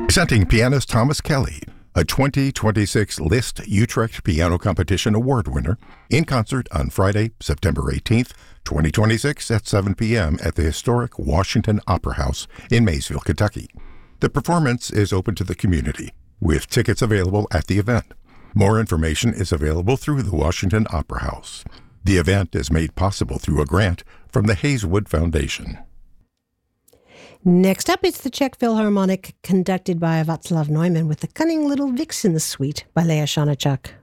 Presenting pianist Thomas Kelly, a 2026 Liszt Utrecht Piano Competition Award winner, in concert on Friday, September 18th, 2026 at 7 p.m. at the historic Washington Opera House in Maysville, Kentucky. The performance is open to the community, with tickets available at the event. More information is available through the Washington Opera House. The event is made possible through a grant from the Hazelwood Foundation. Next up, it's the Czech Philharmonic, conducted by Václav Neumann, with the Cunning Little Vixen Suite by Leah Shonachuk.